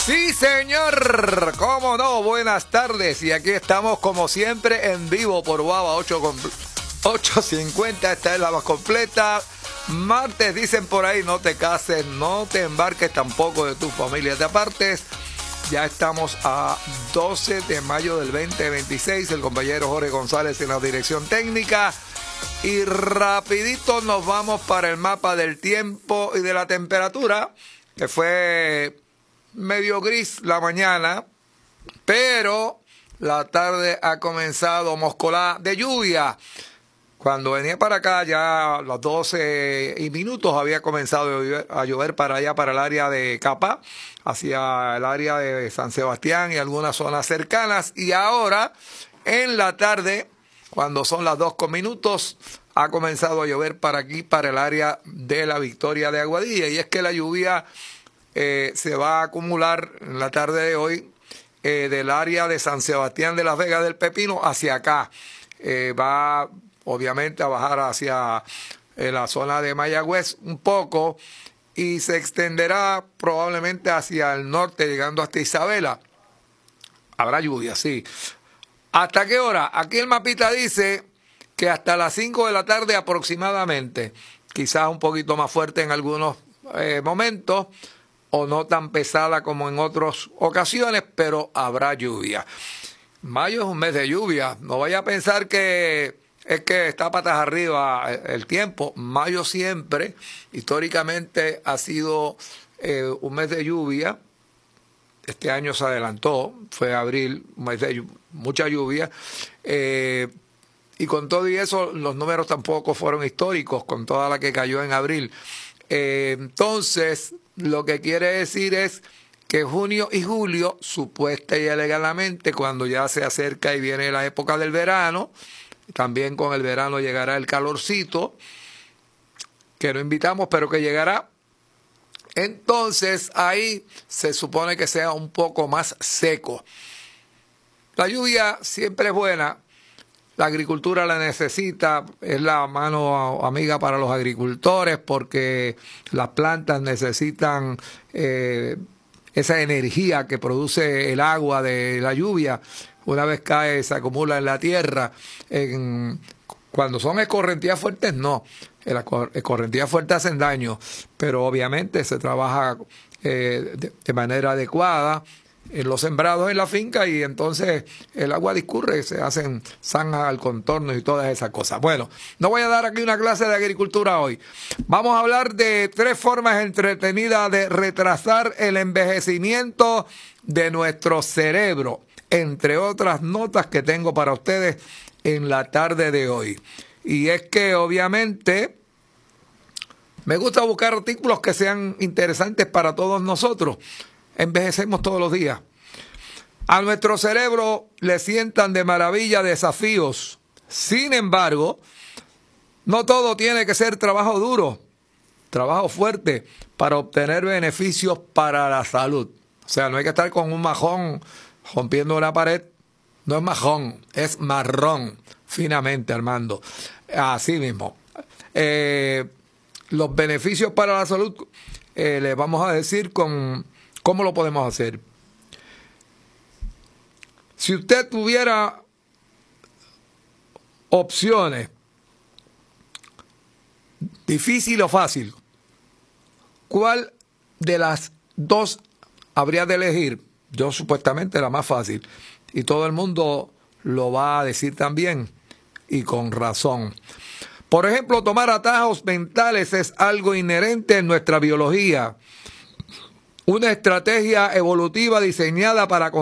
Sí, señor, cómo no, buenas tardes. Y aquí estamos como siempre en vivo por Guava 850, esta es la más completa. Martes, dicen por ahí, no te cases, no te embarques tampoco de tu familia, te apartes. Ya estamos a 12 de mayo del 2026, el compañero Jorge González en la dirección técnica. Y rapidito nos vamos para el mapa del tiempo y de la temperatura, que fue medio gris la mañana, pero la tarde ha comenzado moscolá de lluvia. Cuando venía para acá, ya a las 12 y minutos había comenzado a llover para allá, para el área de Capa, hacia el área de San Sebastián y algunas zonas cercanas. Y ahora, en la tarde, cuando son las 2:00, ha comenzado a llover para aquí, para el área de la Victoria de Aguadilla. Y es que la lluvia se va a acumular en la tarde de hoy del área de San Sebastián de Las Vegas del Pepino hacia acá. Va obviamente a bajar hacia la zona de Mayagüez un poco y se extenderá probablemente hacia el norte, llegando hasta Isabela. Habrá lluvia, sí. ¿Hasta qué hora? Aquí el mapita dice que hasta las 5 de la tarde aproximadamente, quizás un poquito más fuerte en algunos momentos, o no tan pesada como en otras ocasiones, pero habrá lluvia. Mayo es un mes de lluvia, no vaya a pensar que es que está patas arriba el tiempo. Mayo siempre, históricamente, ha sido un mes de lluvia. Este año se adelantó, fue abril, un mes de mucha lluvia. Y con todo y eso, los números tampoco fueron históricos, con toda la que cayó en abril. Entonces, lo que quiere decir es que junio y julio, supuesta y alegadamente, cuando ya se acerca y viene la época del verano, también con el verano llegará el calorcito, que no invitamos, pero que llegará. Entonces, ahí se supone que sea un poco más seco. La lluvia siempre es buena. La agricultura la necesita, es la mano amiga para los agricultores porque las plantas necesitan esa energía que produce el agua de la lluvia. Una vez cae, se acumula en la tierra. Cuando son escorrentías fuertes, no. Las escorrentías fuertes hacen daño, pero obviamente se trabaja de manera adecuada en los sembrados en la finca y entonces el agua discurre, se hacen zanjas al contorno y todas esas cosas. Bueno, no voy a dar aquí una clase de agricultura hoy. Vamos a hablar de 3 formas entretenidas de retrasar el envejecimiento de nuestro cerebro, entre otras notas que tengo para ustedes en la tarde de hoy. Y es que obviamente me gusta buscar artículos que sean interesantes para todos nosotros. Envejecemos todos los días. A nuestro cerebro le sientan de maravilla desafíos. Sin embargo, no todo tiene que ser trabajo duro, trabajo fuerte para obtener beneficios para la salud. O sea, no hay que estar con un majón rompiendo una pared. No es majón, es marrón, finamente, Armando. Así mismo. Los beneficios para la salud, les vamos a decir ¿cómo lo podemos hacer? Si usted tuviera opciones, difícil o fácil, ¿cuál de las dos habría de elegir? Yo supuestamente la más fácil. Y todo el mundo lo va a decir también, y con razón. Por ejemplo, tomar atajos mentales es algo inherente en nuestra biología. Una estrategia evolutiva diseñada para